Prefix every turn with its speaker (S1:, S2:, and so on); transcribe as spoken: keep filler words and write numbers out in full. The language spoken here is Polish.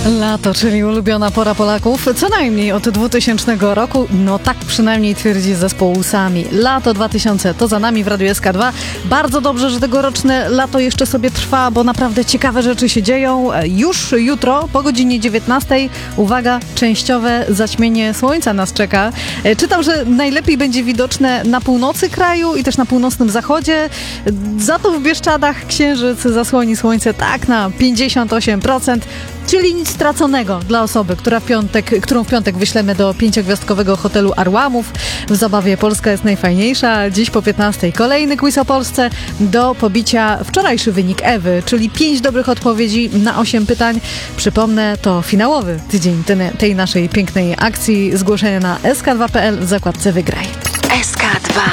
S1: Lato, czyli ulubiona pora Polaków, co najmniej od dwutysięcznego roku, no tak przynajmniej twierdzi zespół Sami. Lato dwa tysiące to za nami w Radiu S K dwa. Bardzo dobrze, że tegoroczne lato jeszcze sobie trwa, bo naprawdę ciekawe rzeczy się dzieją. Już jutro po godzinie dziewiętnastej, uwaga, częściowe zaćmienie słońca nas czeka. Czytam, że najlepiej będzie widoczne na północy kraju i też na północnym zachodzie. Za to w Bieszczadach księżyc zasłoni słońce tak na pięćdziesiąt osiem procent. Czyli nic straconego dla osoby, która w piątek, którą w piątek wyślemy do pięciogwiazdkowego hotelu Arłamów. W zabawie Polska jest najfajniejsza. Dziś po piętnastej kolejny quiz o Polsce. Do pobicia wczorajszy wynik Ewy, czyli pięć dobrych odpowiedzi na osiem pytań. Przypomnę, to finałowy tydzień tej naszej pięknej akcji. Zgłoszenia na S K dwa kropka P L w zakładce Wygraj.
S2: S K